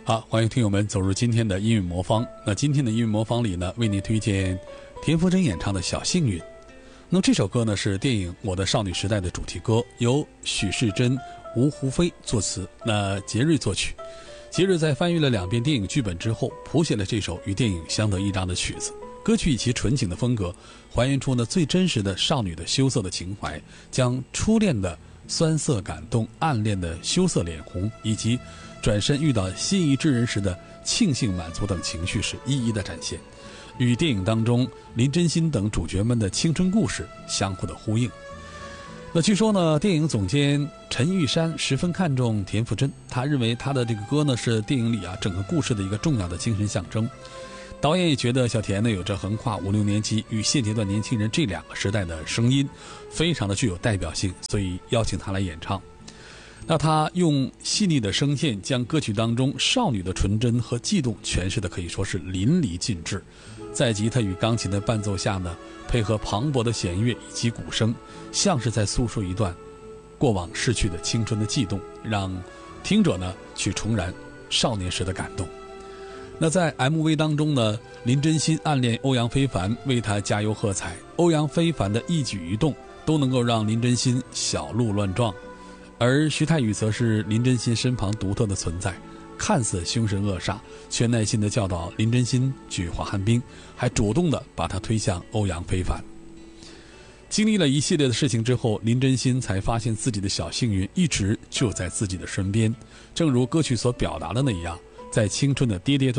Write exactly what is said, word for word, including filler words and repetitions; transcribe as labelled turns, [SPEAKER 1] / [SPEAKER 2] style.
[SPEAKER 1] 好，欢迎听友们走入今天的音乐魔方。那今天的音乐魔方里呢，为您推荐田馥甄演唱的《小幸运》。那么这首歌呢是电影《我的少女时代》的主题歌，由许世珍、吴胡飞作词，那杰瑞作曲。杰瑞在翻译了两遍电影剧本之后，谱写了这首与电影相得益彰的曲子。歌曲以其纯情的风格，还原出呢最真实的少女的羞涩的情怀，将初恋的酸涩感动、暗恋的羞涩脸红，以及转身遇到心仪之人时的庆幸满足等情绪是一一的展现，与电影当中林真心等主角们的青春故事相互的呼应。那据说呢，电影总监陈玉珊十分看重田馥甄，他认为他的这个歌呢是电影里啊整个故事的一个重要的精神象征。导演也觉得小田呢有着横跨五六年级与现阶段年轻人这两个时代的声音，非常的具有代表性，所以邀请他来演唱。那他用细腻的声线将歌曲当中少女的纯真和悸动诠释的可以说是淋漓尽致，在吉他与钢琴的伴奏下呢，配合磅礴的弦乐以及鼓声，像是在诉说一段过往逝去的青春的悸动，让听者呢去重燃少年时的感动。那在 M V 当中呢，林真心暗恋欧阳非凡，为他加油喝彩，欧阳非凡的一举一动都能够让林真心小鹿乱撞，而徐太宇则是林真心身旁独特的存在，看似凶神恶煞，却耐心地教导林真心举滑旱冰，还主动地把他推向欧阳非凡。经历了一系列的事情之后，林真心才发现自己的小幸运一直就在自己的身边，正如歌曲所表达的那样，在青春的跌跌撞